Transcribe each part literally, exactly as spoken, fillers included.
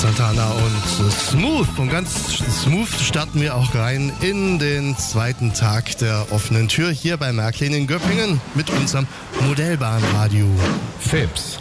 Santana und Smooth. Und ganz smooth starten wir auch rein in den zweiten Tag der offenen Tür hier bei Märklin in Göppingen mit unserem Modellbahnradio. Fips.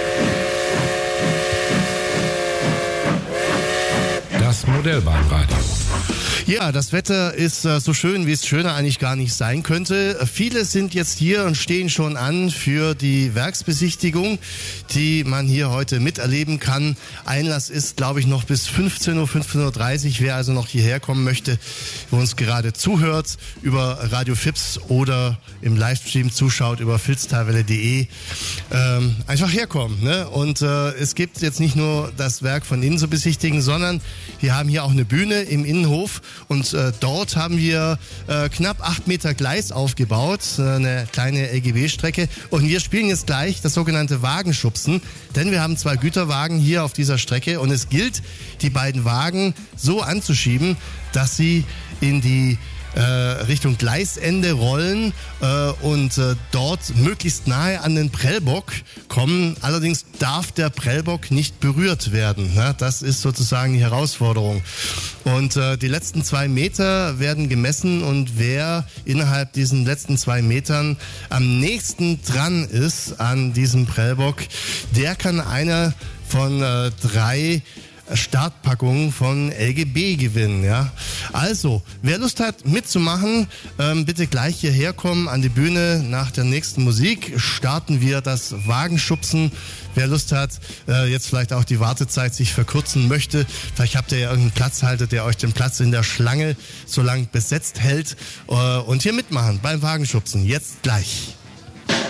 Das Modellbahnradio. Ja, das Wetter ist äh, so schön, wie es schöner eigentlich gar nicht sein könnte. Viele sind jetzt hier und stehen schon an für die Werksbesichtigung, die man hier heute miterleben kann. Einlass ist, glaube ich, noch bis fünfzehn Uhr, fünfzehn Uhr dreißig. Wer also noch hierher kommen möchte, wo uns gerade zuhört, über Radio Fips oder im Livestream zuschaut über filztalwelle punkt de, ähm, einfach herkommen. Ne? Und äh, es gibt jetzt nicht nur das Werk von innen zu besichtigen, sondern wir haben hier auch eine Bühne im Innenhof. Und äh, dort haben wir äh, knapp acht Meter Gleis aufgebaut, äh, eine kleine L G B-Strecke. Und wir spielen jetzt gleich das sogenannte Wagenschubsen, denn wir haben zwei Güterwagen hier auf dieser Strecke und es gilt, die beiden Wagen so anzuschieben, dass sie in die äh, Richtung Gleisende rollen äh, und äh, dort möglichst nahe an den Prellbock kommen. Allerdings darf der Prellbock nicht berührt werden. Ne? Das ist sozusagen die Herausforderung. Und äh, die letzten zwei Meter werden gemessen und wer innerhalb diesen letzten zwei Metern am nächsten dran ist an diesem Prellbock, der kann einer von äh, drei Startpackungen von L G B gewinnen, ja. Also, wer Lust hat mitzumachen, ähm, bitte gleich hierher kommen an die Bühne. Nach der nächsten Musik starten wir das Wagenschubsen. Wer Lust hat, äh, jetzt vielleicht auch die Wartezeit sich verkürzen möchte, vielleicht habt ihr ja irgendeinen Platzhalter, der euch den Platz in der Schlange so lang besetzt hält äh, und hier mitmachen beim Wagenschubsen. Jetzt gleich.